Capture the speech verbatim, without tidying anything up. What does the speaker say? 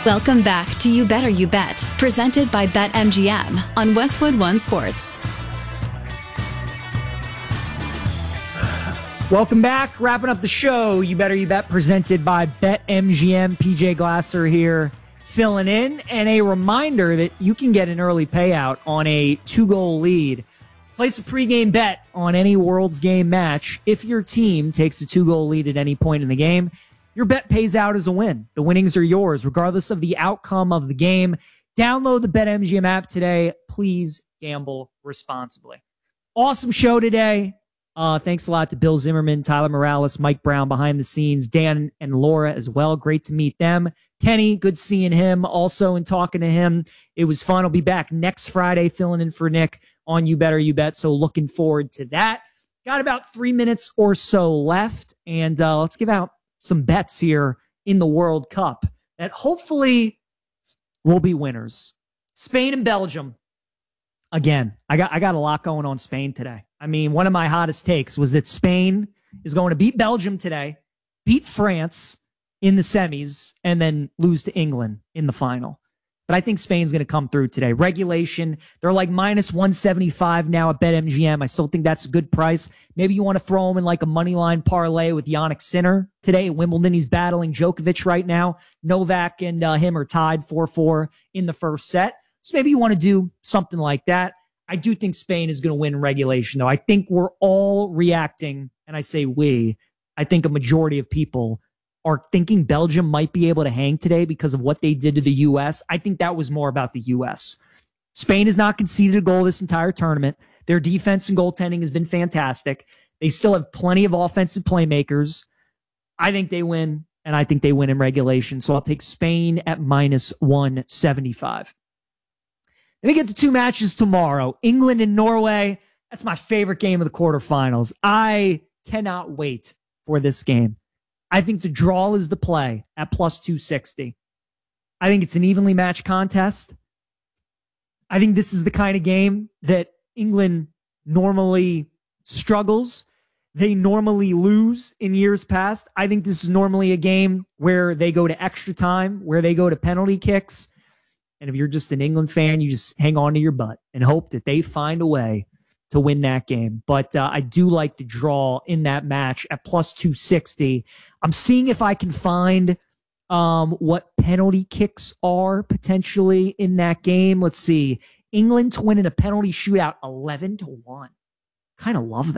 Welcome back to You Better You Bet, presented by BetMGM on Westwood One Sports. Welcome back. Wrapping up the show, You Better You Bet, presented by BetMGM. P J Glasser here, filling in. And a reminder that you can get an early payout on a two-goal lead. Place a pregame bet on any World's Game match. If your team takes a two-goal lead at any point in the game, your bet pays out as a win. The winnings are yours, regardless of the outcome of the game. Download the BetMGM app today. Please gamble responsibly. Awesome show today. Uh, thanks a lot to Bill Zimmerman, Tyler Morales, Mike Brown behind the scenes, Dan and Laura as well. Great to meet them. Kenny, good seeing him also and talking to him. It was fun. I'll be back next Friday filling in for Nick on You Better You Bet. So looking forward to that. Got about three minutes or so left. And uh, let's give out some bets here in the World Cup that hopefully will be winners. Spain and Belgium. Again, I got I got a lot going on Spain today. I mean, one of my hottest takes was that Spain is going to beat Belgium today, beat France in the semis, and then lose to England in the final. But I think Spain's going to come through today. Regulation, they're like minus one seventy-five now at BetMGM. I still think that's a good price. Maybe you want to throw him in like a money line parlay with Yannick Sinner today at Wimbledon. He's battling Djokovic right now. Novak and uh, him are tied four four in the first set. So maybe you want to do something like that. I do think Spain is going to win regulation, though. I think we're all reacting, and I say we, I think a majority of people are thinking Belgium might be able to hang today because of what they did to the U S. I think that was more about the U S. Spain has not conceded a goal this entire tournament. Their defense and goaltending has been fantastic. They still have plenty of offensive playmakers. I think they win, and I think they win in regulation. So I'll take Spain at minus one seventy-five. Let me get to two matches tomorrow. England and Norway. That's my favorite game of the quarterfinals. I cannot wait for this game. I think the draw is the play at plus two sixty. I think it's an evenly matched contest. I think this is the kind of game that England normally struggles. They normally lose in years past. I think this is normally a game where they go to extra time, where they go to penalty kicks. And if you're just an England fan, you just hang on to your butt and hope that they find a way to win that game. But uh, I do like the draw in that match at plus two sixty. I'm seeing if I can find um, what penalty kicks are potentially in that game. Let's see. England to win in a penalty shootout, eleven to one. Kind of love that.